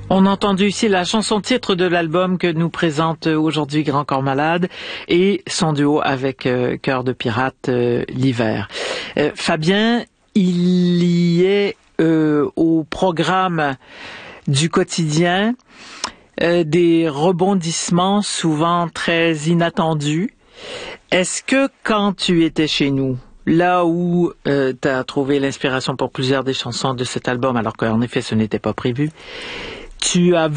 On a entendu ici la chanson titre de l'album que nous présente aujourd'hui Grand Corps Malade et son duo avec Cœur de Pirate, L'Hiver. Fabien, il y est au programme du quotidien des rebondissements souvent très inattendus. Est-ce que quand tu étais chez nous, là où tu as trouvé l'inspiration pour plusieurs des chansons de cet album, alors qu'en effet ce n'était pas prévu, tu as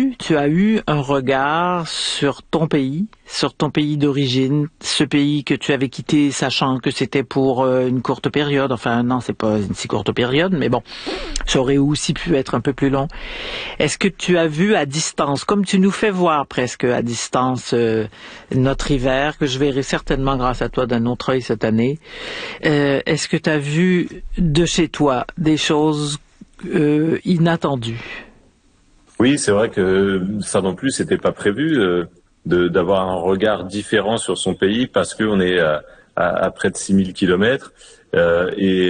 eu un regard sur ton pays d'origine, ce pays que tu avais quitté sachant que c'était pour une courte période, enfin non, c'est pas une si courte période, mais bon, ça aurait aussi pu être un peu plus long. Est-ce que tu as vu à distance, comme tu nous fais voir presque à distance notre hiver, que je verrai certainement grâce à toi d'un autre œil cette année, est-ce que tu as vu de chez toi des choses inattendues? Oui, c'est vrai que ça non plus, c'était pas prévu d'avoir un regard différent sur son pays parce qu'on est à près de 6000 kilomètres et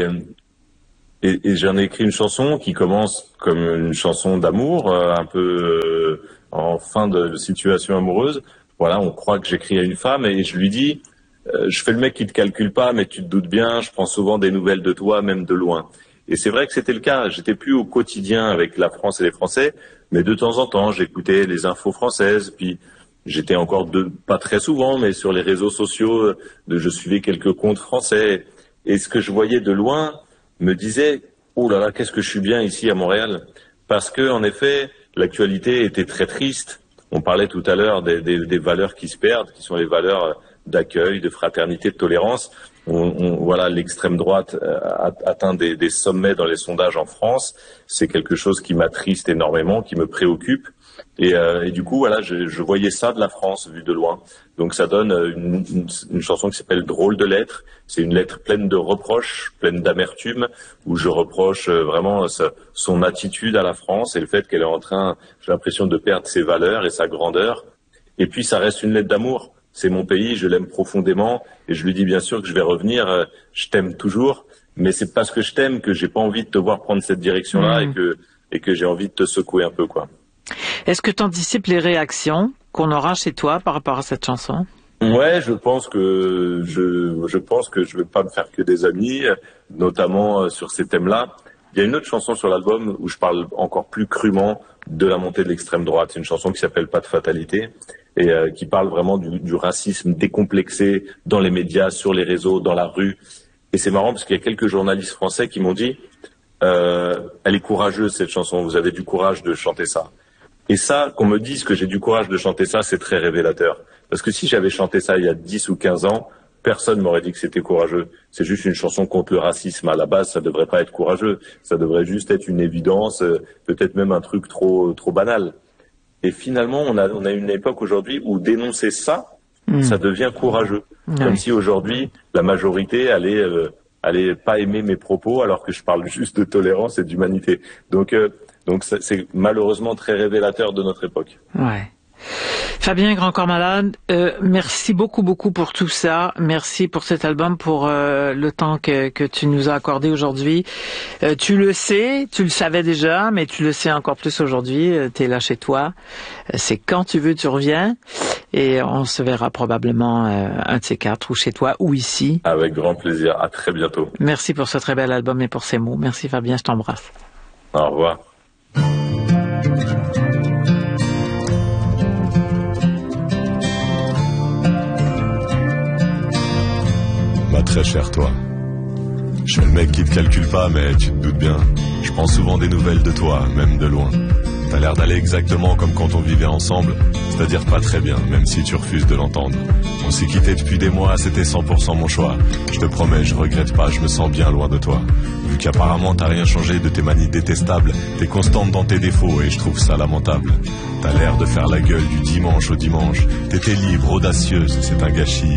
j'en ai écrit une chanson qui commence comme une chanson d'amour, un peu en fin de situation amoureuse. Voilà, on croit que j'écris à une femme et je lui dis je fais le mec qui te calcule pas, mais tu te doutes bien, je prends souvent des nouvelles de toi, même de loin. Et c'est vrai que c'était le cas. J'étais plus au quotidien avec la France et les Français, mais de temps en temps, j'écoutais les infos françaises, puis j'étais encore pas très souvent, mais sur les réseaux sociaux, je suivais quelques comptes français. Et ce que je voyais de loin me disait, oh là là, qu'est-ce que je suis bien ici à Montréal. Parce que, en effet, l'actualité était très triste. On parlait tout à l'heure des valeurs qui se perdent, qui sont les valeurs d'accueil, de fraternité, de tolérance. Voilà, l'extrême droite atteint des sommets dans les sondages en France. C'est quelque chose qui m'attriste énormément, qui me préoccupe. Et du coup, voilà, je voyais ça de la France vu de loin. Donc ça donne une chanson qui s'appelle Drôle de lettre. C'est une lettre pleine de reproches, pleine d'amertume, où je reproche vraiment son attitude à la France et le fait qu'elle est en train, j'ai l'impression, de perdre ses valeurs et sa grandeur. Et puis ça reste une lettre d'amour. C'est mon pays, je l'aime profondément et je lui dis bien sûr que je vais revenir, je t'aime toujours, mais c'est parce que je t'aime que j'ai pas envie de te voir prendre cette direction-là et que j'ai envie de te secouer un peu, quoi. Est-ce que tu anticipes les réactions qu'on aura chez toi par rapport à cette chanson? Ouais, je pense que je vais pas me faire que des amis, notamment sur ces thèmes-là. Il y a une autre chanson sur l'album où je parle encore plus crûment de la montée de l'extrême droite. C'est une chanson qui s'appelle Pas de fatalité et qui parle vraiment du racisme décomplexé dans les médias, sur les réseaux, dans la rue. Et c'est marrant parce qu'il y a quelques journalistes français qui m'ont dit elle est courageuse cette chanson, vous avez du courage de chanter ça. Et ça, qu'on me dise que j'ai du courage de chanter ça, c'est très révélateur. Parce que si j'avais chanté ça il y a 10 ou 15 ans, personne m'aurait dit que c'était courageux. C'est juste une chanson contre le racisme. À la base, ça devrait pas être courageux. Ça devrait juste être une évidence, peut-être même un truc trop banal. Et finalement, on a une époque aujourd'hui où dénoncer ça, ça devient courageux. Comme si aujourd'hui, la majorité allait pas aimer mes propos alors que je parle juste de tolérance et d'humanité. Donc c'est malheureusement très révélateur de notre époque. Ouais. Fabien Grand Corps Malade, merci beaucoup pour tout ça. Merci pour cet album, pour le temps que tu nous as accordé aujourd'hui. Tu le sais, tu le savais déjà, mais tu le sais encore plus aujourd'hui. Tu es là chez toi. C'est quand tu veux, tu reviens. Et on se verra probablement un de ces quatre, ou chez toi, ou ici. Avec grand plaisir. À très bientôt. Merci pour ce très bel album et pour ces mots. Merci Fabien, je t'embrasse. Au revoir. Ma très chère toi, je suis le mec qui te calcule pas, mais tu te doutes bien. Je prends souvent des nouvelles de toi, même de loin. T'as l'air d'aller exactement comme quand on vivait ensemble, c'est-à-dire pas très bien, même si tu refuses de l'entendre. On s'est quitté depuis des mois, c'était 100% mon choix. Je te promets, je regrette pas, je me sens bien loin de toi. Vu qu'apparemment t'as rien changé de tes manies détestables, t'es constante dans tes défauts et je trouve ça lamentable. T'as l'air de faire la gueule du dimanche au dimanche. T'étais libre, audacieuse, c'est un gâchis.